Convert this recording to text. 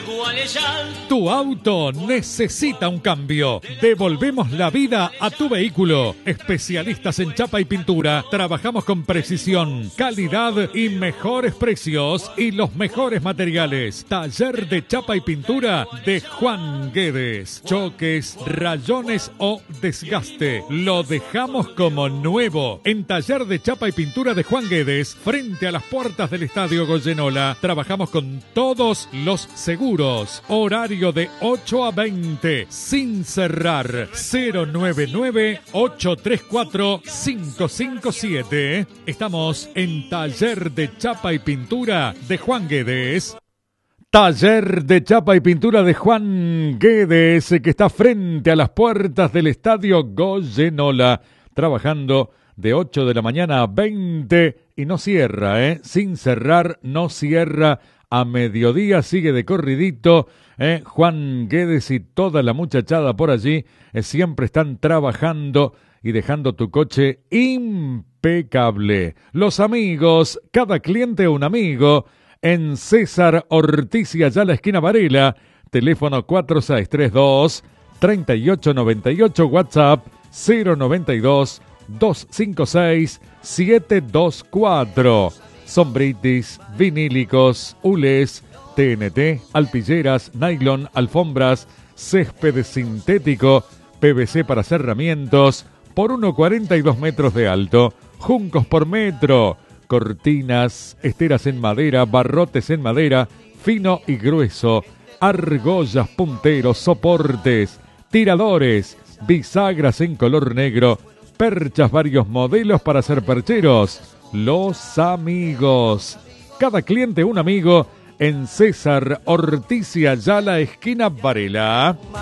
Tu auto necesita un cambio. Devolvemos la vida a tu vehículo. Especialistas en chapa y pintura. Trabajamos con precisión, calidad y mejores precios y los mejores materiales. Taller de chapa y pintura de Juan Guedes. Choques, rayones o desgaste. Lo dejamos como nuevo. En Taller de chapa y pintura de Juan Guedes, frente a las puertas del Estadio Goyenola. Trabajamos con todos los seguros. Horario de 8 a 20, sin cerrar. 099-834-557. Estamos en Taller de Chapa y Pintura de Juan Guedes. Taller de Chapa y Pintura de Juan Guedes, que está frente a las puertas del Estadio Goyenola, trabajando de 8 de la mañana a 20 y no cierra, sin cerrar, no cierra. A mediodía sigue de corridito, Juan Guedes y toda la muchachada por allí siempre están trabajando y dejando tu coche impecable. Los amigos, cada cliente un amigo, en César Ortiz y allá la esquina Varela, teléfono 4632-3898, WhatsApp 092-256-724. Sombritis, vinílicos, hulés, TNT, alpilleras, nylon, alfombras, césped sintético, PVC para cerramientos, por 1,42 metros de alto, juncos por metro, cortinas, esteras en madera, barrotes en madera, fino y grueso, argollas, punteros, soportes, tiradores, bisagras en color negro, perchas varios modelos para hacer percheros. Los amigos. Cada cliente un amigo en César Ortiz y Ayala, esquina Varela.